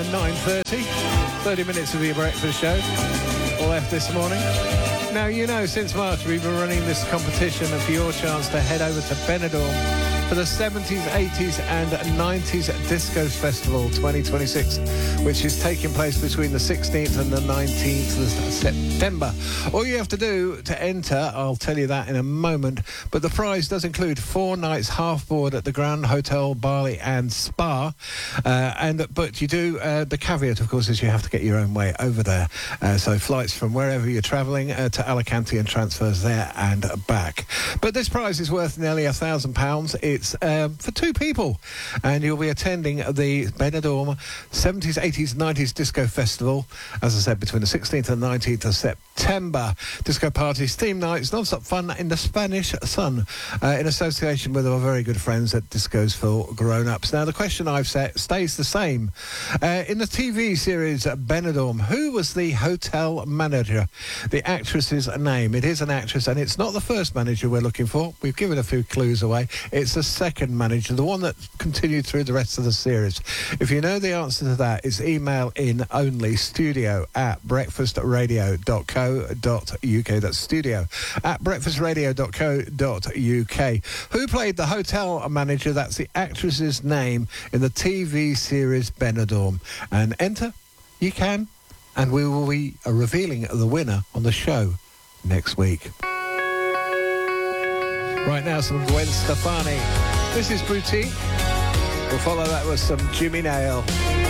9:30. 30 minutes of your breakfast show left this morning. Now, you know, since March we've been running this competition for your chance to head over to Benidorm for the 70s, 80s and 90s Discos Festival 2026, which is taking place between the 16th and the 19th of September. All you have to do to enter, I'll tell you that in a moment, but the prize does include 4 nights half board at the Grand Hotel Bali and Spa, but you do, the caveat, of course, is you have to get your own way over there. So flights from wherever you're travelling to Alicante and transfers there and back. But this prize is worth nearly £1,000. It's for 2 people, and you'll be attending the Benidorm 70s, 80s, 90s Disco Festival, as I said, between the 16th and 19th of September. Disco parties, theme nights, non-stop fun in the Spanish sun, in association with our very good friends at Discos for Grown-Ups. Now, the question I've set stays the same. In the TV series Benidorm, who was the hotel manager? The actress's name. It is an actress, and it's not the first manager we're looking for. We've given a few clues away. It's the second manager, the one that continued through the rest of the series. If you know the answer to that, it's email in only, studio@breakfastradio.co.uk. That's studio@breakfastradio.co.uk. Who played the hotel manager? That's the actress's name in the TV series Benidorm. And enter, you can, and we will be revealing the winner on the show next week. Right now, some Gwen Stefani. This is Boutique. We'll follow that with some Jimmy Nail.